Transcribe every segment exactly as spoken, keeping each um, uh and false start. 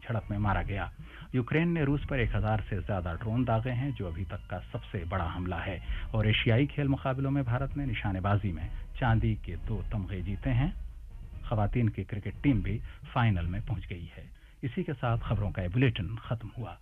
झड़प में मारा गया। यूक्रेन ने रूस पर एक हजार से ज्यादा ड्रोन दागे हैं, जो अभी तक का सबसे बड़ा हमला है। और एशियाई खेल मुकाबलों में भारत ने निशानेबाजी में चांदी के दो तमगे जीते हैं। खवातीन की क्रिकेट टीम भी फाइनल में पहुंच गई है। इसी के साथ खबरों का ये बुलेटिन खत्म हुआ।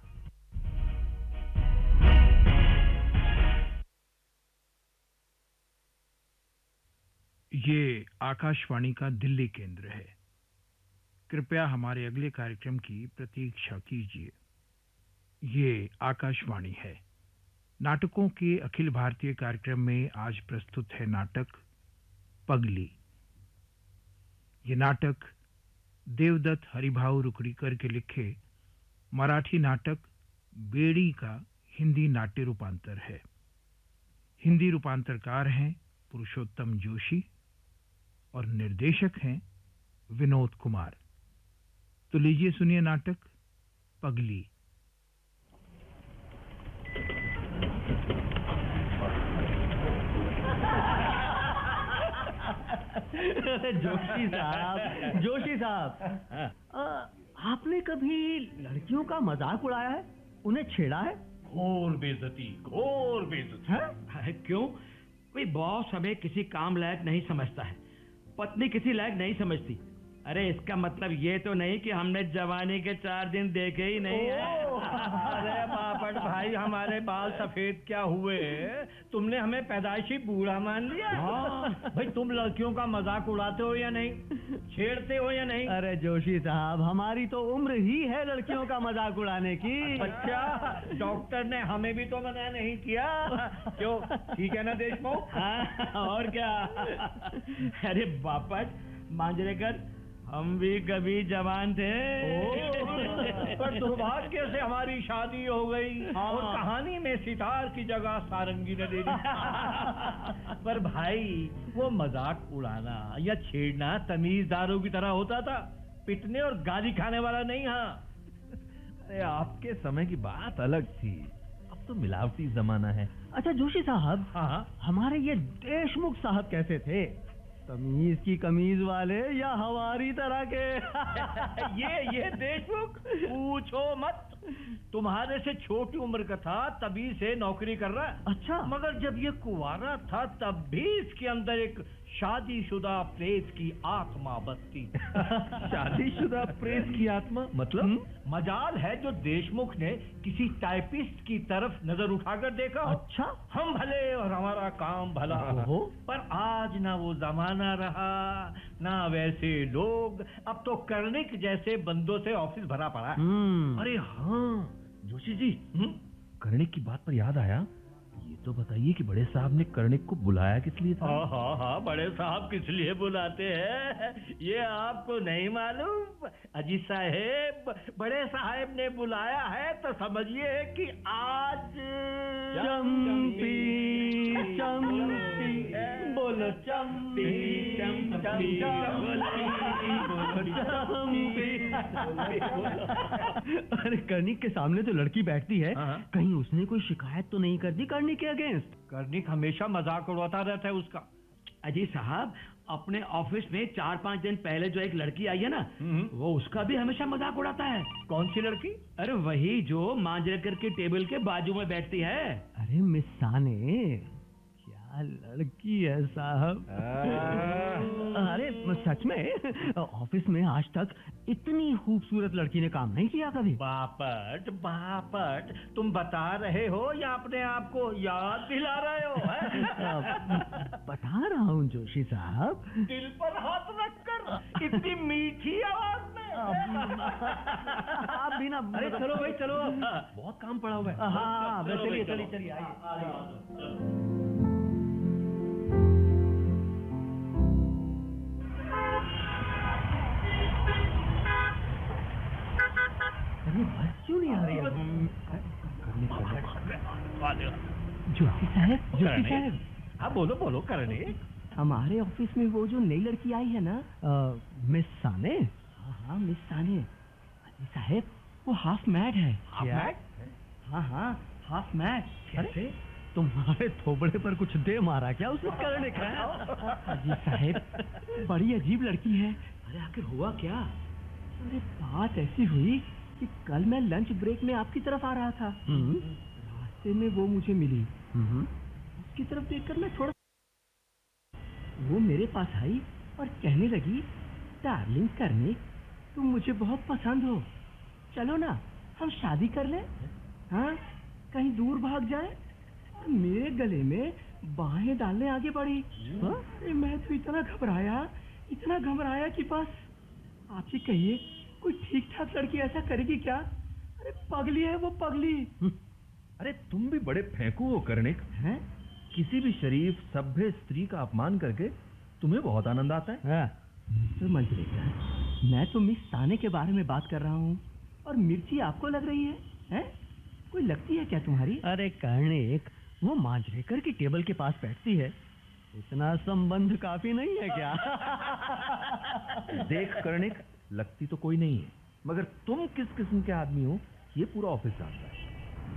ये आकाशवाणी का दिल्ली केंद्र है। कृपया हमारे अगले कार्यक्रम की प्रतीक्षा कीजिए। ये आकाशवाणी है। नाटकों के अखिल भारतीय कार्यक्रम में आज प्रस्तुत है नाटक पगली। ये नाटक देवदत्त हरिभाऊ रुकड़ीकर के लिखे मराठी नाटक बेड़ी का हिंदी नाट्य रूपांतर है। हिंदी रूपांतरकार हैं पुरुषोत्तम जोशी और निर्देशक हैं विनोद कुमार। तो लीजिए सुनिए नाटक पगली। जोशी साहब, जोशी साहब, आपने कभी लड़कियों का मजाक उड़ाया है, उन्हें छेड़ा है? घोर बेइज्जती, घोर बेइज्जती है? क्यों? कोई बॉस हमें किसी काम लायक नहीं समझता है, पत्नी किसी लायक नहीं समझती। अरे इसका मतलब ये तो नहीं कि हमने जवानी के चार दिन देखे ही नहीं है। अरे बापट भाई, हमारे बाल सफेद क्या हुए, तुमने हमें पैदाइशी बूढ़ा मान लिया। हाँ। भाई तुम लड़कियों का मजाक उड़ाते हो या नहीं, छेड़ते हो या नहीं? अरे जोशी साहब, हमारी तो उम्र ही है लड़कियों का मजाक उड़ाने की। अच्छा, डॉक्टर ने हमें भी तो मना नहीं किया। क्यों, ठीक है ना देशमुख? हाँ, और क्या। अरे बापट मांजरेकर, हम भी कभी जवान थे। पर दुर्भाग्य से हमारी शादी हो गई। हाँ। और कहानी में सितार की जगह सारंगी ने दे दी। पर भाई, वो मजाक उड़ाना या छेड़ना तमीजदारों की तरह होता था, पिटने और गाली खाने वाला नहीं। हाँ, अरे आपके समय की बात अलग थी, अब तो मिलावटी जमाना है। अच्छा जोशी साहब, हाँ, हमारे ये देशमुख साहब कैसे थे? तमीज की कमीज वाले या हमारी तरह के? ये ये देशमुख पूछो मत। तुम्हारे से छोटी उम्र का था, तभी से नौकरी कर रहा है। अच्छा। मगर जब ये कुंवारा था तब भी इसके अंदर एक शादीशुदा प्रेत की आत्मा बसती। शादीशुदा प्रेत की आत्मा मतलब? हुँ? मजाल है जो देशमुख ने किसी टाइपिस्ट की तरफ नजर उठाकर देखा। अच्छा। हम भले और हमारा काम भला। पर आज ना वो जमाना रहा, ना वैसे लोग। अब तो कर्णिक जैसे बंदों से ऑफिस भरा पड़ा है। अरे हाँ जोशी जी, कर्णिक की बात पर याद आया, ये तो बताइए कि बड़े साहब ने कर्णिक को बुलाया किस लिए था? हाँ हाँ हाँ, बड़े साहब किस लिए बुलाते हैं ये आपको नहीं मालूम? अजी साहेब, बड़े साहब ने बुलाया है तो समझिए कि आज चंपी चंपी बोलो चंपी चंपी बोलो चंपी। अरे कर्णिक के सामने तो लड़की बैठती है, कहीं उसने कोई शिकायत तो नहीं कर दी कर्णिक के अगेंस्ट? कर्णिक हमेशा मजाक उड़ाता रहता है उसका। अजी साहब, अपने ऑफिस में चार पांच दिन पहले जो एक लड़की आई है ना, वो उसका भी हमेशा मजाक उड़ाता है। कौन सी लड़की? अरे वही जो मांजरेकर के टेबल के बाजू में बैठती है। अरे मिस साने, क्या लड़की है साहब। अरे सच में ऑफिस में आज तक इतनी खूबसूरत लड़की ने काम नहीं किया कभी। बापट बापट, तुम बता रहे हो या अपने आप को याद दिला रहे हो? बता रहा हूँ जोशी साहब। दिल पर हाथ रखकर इतनी मीठी आवाज में। आप भी ना। अरे चलो भाई चलो, बहुत काम पड़ा हुआ है। हाँ, चलिए चलिए चलिए आइए। अरे बस क्यों नहीं आ रही है? जोशी साहब, जोशी साहब। हाँ बोलो बोलो करने। हमारे ऑफिस में वो जो नई लड़की आई है ना, मिस साने। हाँ हाँ मिस साने। अजी साहब, वो हाफ मैड है। Half mad? हाँ हाँ हाफ मैड। कैसे? तुम्हारे थोबड़े पर कुछ दे मारा क्या उसने करने का? अजी साहब, बड़ी अजीब लड़की है। अरे आखिर हुआ क्या? अरे बात ऐसी हुई कि कल मैं लंच ब्रेक में आपकी तरफ आ रहा था। रास्ते में वो मुझे मिली। उसकी तरफ देखकर मैं थोड़ा, वो मेरे पास आई और कहने लगी, डार्लिंग करने तुम मुझे बहुत पसंद हो, चलो ना हम शादी कर ले। हाँ, कहीं दूर भाग जाए। मेरे गले में बाहें डालने आगे बढ़ी। हाँ? मैं तो इतना घबराया इतना घबराया कि बस। आपसे कहिए, कोई ठीक ठाक लड़की ऐसा करेगी क्या? अरे पगली है वो, पगली। अरे तुम भी बड़े फेंकू हो कर्णिक। हैं? किसी भी शरीफ सभ्य स्त्री का अपमान करके तुम्हें बहुत आनंद आता है। हाँ। मिस्टर मंजरेकर, मैं तो मिस ताने के बारे में बात कर रहा हूँ, और मिर्ची आपको लग रही है, हैं? कोई लगती है क्या तुम्हारी? अरे कर्णिक, वो मांजरेकर की टेबल के पास बैठती है, इतना संबंध काफी नहीं है क्या? देख कर्णिक, लगती तो कोई नहीं है, मगर तुम किस किस्म के आदमी हो ये पूरा ऑफिस जानता है।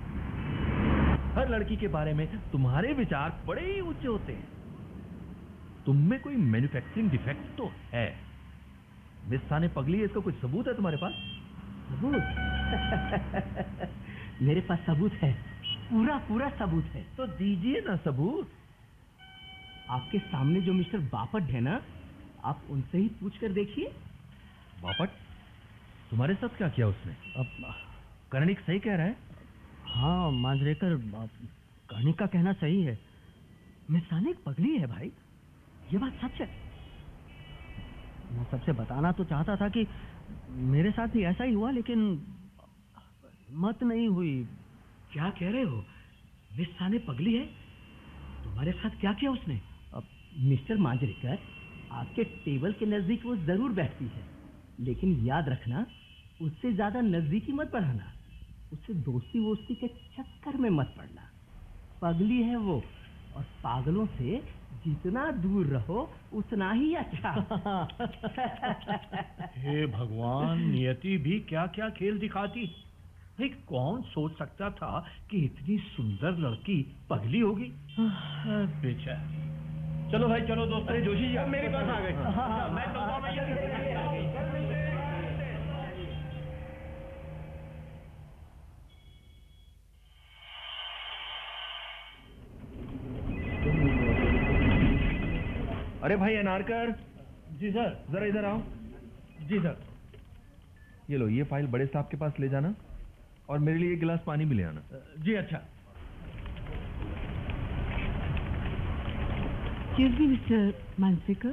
हर लड़की के बारे में तुम्हारे विचार बड़े ही ऊंचे होते हैं। तुम में कोई मैन्युफैक्चरिंग डिफेक्ट तो है। मिस ताने पगली है, इसका कोई सबूत है तुम्हारे पास? सबूत? मेरे पास सबूत है, पूरा पूरा सबूत है। तो दीजिए ना सबूत। आपके सामने जो मिस्टर बापट है ना, आप उनसे ही पूछ कर देखिए। बापट? तुम्हारे साथ क्या किया उसने? अब कर्णिक सही कह रहा है। हाँ मांजरेकर, कर्णिक का कहना सही है। मिस ताने एक पगली है भाई, ये बात सच है। मैं सबसे बताना तो चाहता था कि मेरे साथ भी ऐसा ही हुआ, लेकिन हिम्मत नहीं हुई। क्या कह रहे हो? मिस ताने पगली है? तुम्हारे साथ क्या किया उसने? अब मिस्टर मांजरेकर, आपके टेबल के नजदीक वो जरूर बैठती है, लेकिन याद रखना, उससे ज्यादा नजदीकी मत बढ़ाना, उससे दोस्ती वोस्ती के चक्कर में मत पड़ना। पगली है वो, और पागलों से जितना दूर रहो उतना ही अच्छा। हे भगवान, नियति भी क्या क्या खेल दिखाती। भाई कौन सोच सकता था कि इतनी सुंदर लड़की पगली होगी। बेचारी। चलो भाई चलो दोस्तों। अरे जोशी जी, अब मेरे पास आ गए। हाँ, मैं तो अरे भाई अनारकर, जी सर। जरा इधर आओ। जी सर। ये लो, ये फाइल बड़े साहब के पास ले जाना, और मेरे लिए एक गिलास पानी भी ले आना। जी अच्छा। Excuse me, mister Manjrekar.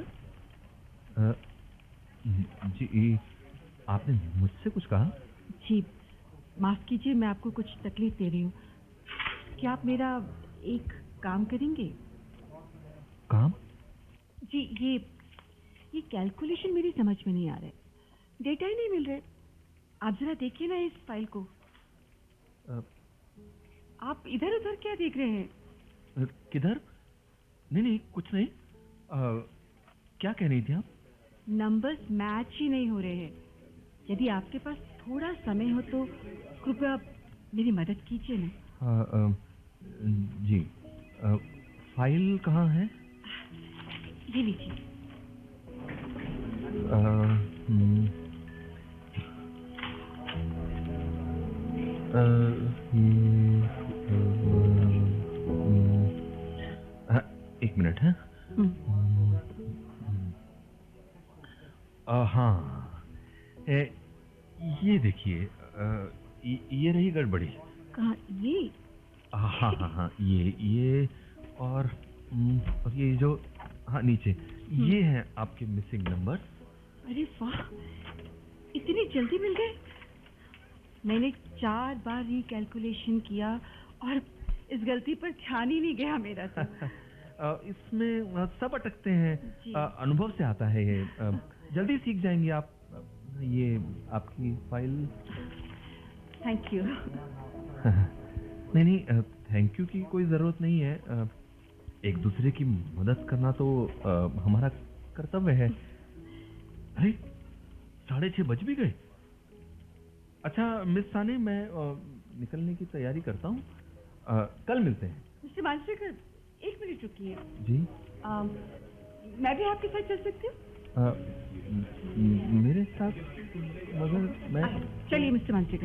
जी, आपने मुझसे कुछ कहा? जी, माफ कीजिए, मैं आपको कुछ तकलीफ दे रही हूँ। क्या आप मेरा एक काम करेंगे? काम? जी, ये ये कैलकुलेशन मेरी समझ में नहीं आ रहे, डेटा ही नहीं मिल रहे। आप जरा देखिए ना इस फाइल को। आ, आप इधर उधर क्या देख रहे हैं? किधर? नहीं नहीं, कुछ नहीं। आ, क्या कह रही थी आप? नंबर्स मैच ही नहीं हो रहे हैं। यदि आपके पास थोड़ा समय हो तो कृपया आप मेरी मदद कीजिए ना। आ, आ, जी, आ, फाइल कहाँ है? ये लीजिए। आ, हम्म, आ, हम्म, हम्म, आ, एक मिनट है। हाँ, ए, ये देखिए, ये रही गड़बड़ी। कहाँ? ये? हाँ हाँ हाँ, ये ये और और ये जो, हाँ नीचे, ये हैं आपके मिसिंग नंबर। अरे वाह, इतनी जल्दी मिल गए। मैंने चार बार रिकैलकुलेशन किया और इस गलती पर ध्यान ही नहीं गया मेरा तो। इसमें सब अटकते हैं, अनुभव से आता है ये। जल्दी सीख जाएंगे आप। ये आपकी फाइल। Thank you. नहीं नहीं, थैंक यू की कोई जरूरत नहीं है। एक दूसरे की मदद करना तो हमारा कर्तव्य है। अरे साढ़े छह बज भी गए। अच्छा मिस ताने, मैं निकलने की तैयारी करता हूँ। कल मिलते हैं। मिस्टर मांजरेकर, एक मिनट रुकिए। जी। आ, मैं भी आपके साथ चल सकती हूँ? मेरे साथ, मगर मैं चलिए मिस्टर मानसिक,